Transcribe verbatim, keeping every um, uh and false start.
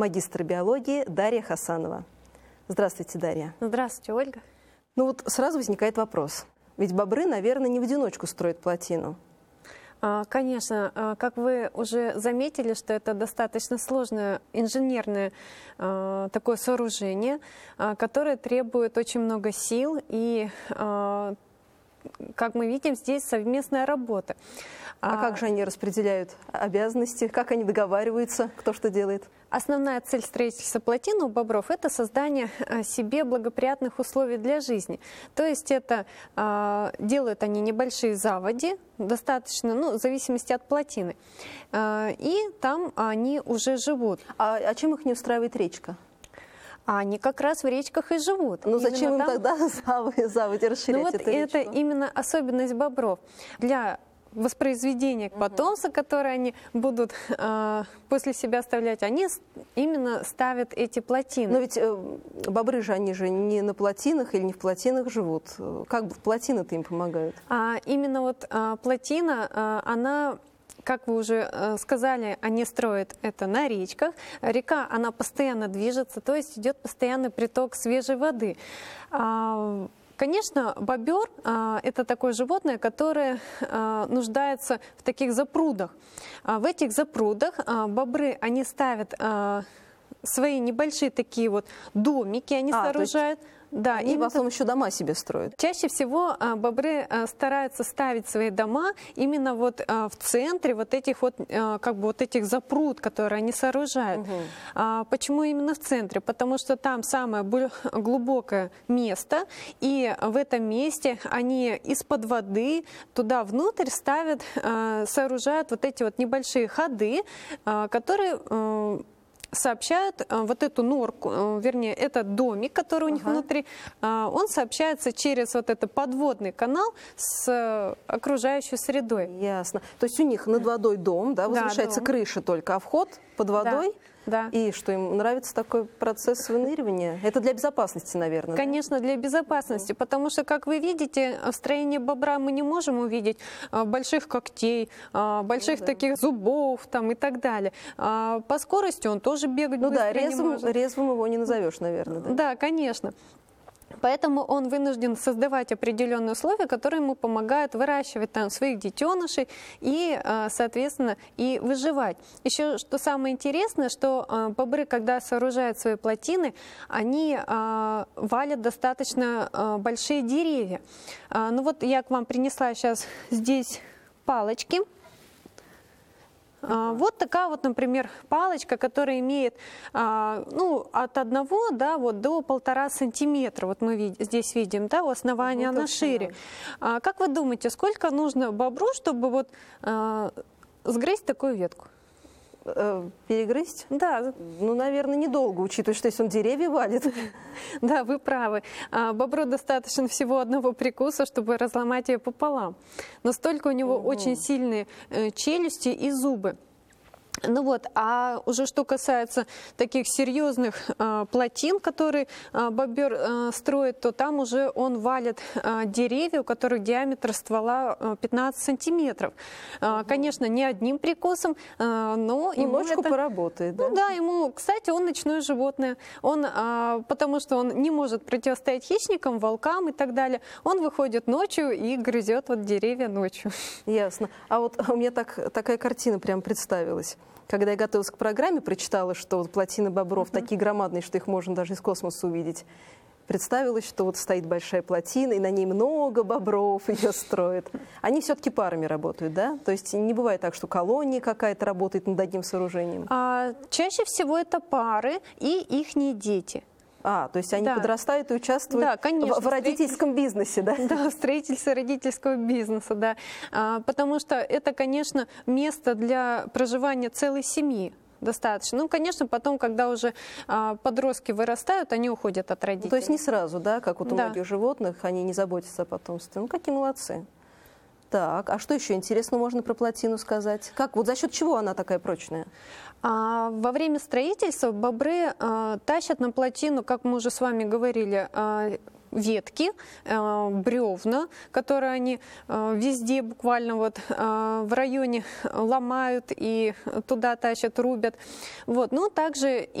магистр биологии Дарья Хасанова. Здравствуйте, Дарья. Здравствуйте, Ольга. Ну вот сразу возникает вопрос. Ведь бобры, наверное, не в одиночку строят плотину. Конечно, как вы уже заметили, что это достаточно сложное инженерное такое сооружение, которое требует очень много сил и, как мы видим, здесь совместная работа. А, а как же они распределяют обязанности? Как они договариваются, кто что делает? Основная цель строительства плотины у бобров – это создание себе благоприятных условий для жизни. То есть это э, делают они небольшие заводи, достаточно, ну, в зависимости от плотины, э, и там они уже живут. А, а чем их не устраивает речка? А они как раз в речках и живут. Ну зачем именно им там... тогда заводи, заводи расширять ну, вот эту это речку? именно особенность бобров. Для воспроизведения потомства, uh-huh. которые они будут э, после себя оставлять, они именно ставят эти плотины. Но ведь э, бобры же, они же не на плотинах или не в плотинах живут. Как бы плотины-то им помогают? А, именно вот э, плотина, э, она... Как вы уже э, сказали, они строят это на речках. Река, она постоянно движется, то есть идет постоянный приток свежей воды. А, конечно, бобер а, – это такое животное, которое а, нуждается в таких запрудах. А, в этих запрудах а, бобры, они ставят а, свои небольшие такие вот домики, они а, сооружают. Да, и в основном еще дома себе строят. Чаще всего а, бобры а, стараются ставить свои дома именно вот а, в центре вот этих вот а, как бы вот этих запруд, которые они сооружают. Угу. А, почему именно в центре? Потому что там самое глубокое место, и в этом месте они из-под воды туда внутрь ставят, а, сооружают вот эти вот небольшие ходы, а, которые а, сообщают вот эту норку, вернее, этот домик, который у них ага. внутри, он сообщается через вот этот подводный канал с окружающей средой. Ясно. То есть у них над водой дом, да, возвышается да, крыша только, а вход под водой? Да. Да. И что, им нравится такой процесс выныривания? Это для безопасности, наверное? Конечно, да? Для безопасности, угу. потому что, как вы видите, в строении бобра мы не можем увидеть больших когтей, больших ну, да. таких зубов там, и так далее. По скорости он тоже бегать ну, быстро да, резвым, не может. Резвым его не назовешь, наверное. Да, да конечно. Поэтому он вынужден создавать определенные условия, которые ему помогают выращивать там своих детенышей и, соответственно, и выживать. Еще что самое интересное, что бобры, когда сооружают свои плотины, они валят достаточно большие деревья. Ну вот я к вам принесла сейчас здесь палочки. Вот такая вот, например, палочка, которая имеет ну, от одного да, вот, до полтора сантиметра. Вот мы видим, здесь видим, да, у основания вот она шире. Да. Как вы думаете, сколько нужно бобру, чтобы вот, сгрызть такую ветку? Перегрызть? Да. Ну, наверное, недолго, учитывая, что если он деревья валит. Да, вы правы. Бобру достаточно всего одного прикуса, чтобы разломать ее пополам. Настолько у него угу. очень сильные челюсти и зубы. Ну вот, а уже что касается таких серьезных э, плотин, которые э, бобер э, строит, то там уже он валит э, деревья, у которых диаметр ствола э, пятнадцать сантиметров. Э, угу. Конечно, не одним прикусом, э, но ему ночку это... поработает, да? Ну да, ему, кстати, он ночное животное, он, э, потому что он не может противостоять хищникам, волкам и так далее. Он выходит ночью и грызет вот деревья ночью. Ясно. А вот у меня так, такая картина прям представилась. Когда я готовилась к программе, прочитала, что вот плотины бобров mm-hmm. такие громадные, что их можно даже из космоса увидеть. Представилось, что вот стоит большая плотина, и на ней много бобров ее строят. Они все-таки парами работают, да? То есть не бывает так, что колония какая-то работает над одним сооружением? А, чаще всего это пары и ихние дети. А, то есть они да. подрастают и участвуют да, конечно, в, в родительском бизнесе, да? Да, в строительстве родительского бизнеса, да. А, потому что это, конечно, место для проживания целой семьи. Достаточно. Ну, конечно, потом, когда уже а, подростки вырастают, они уходят от родителей. Ну, то есть не сразу, да, как вот у да. многих животных, они не заботятся о потомстве. Ну, какие молодцы. Так, а что еще интересного можно про плотину сказать? Как, вот за счет чего она такая прочная? А, во время строительства бобры а, тащат на плотину, как мы уже с вами говорили, а, ветки, бревна, которые они везде буквально вот в районе ломают и туда тащат, рубят. Вот. Но также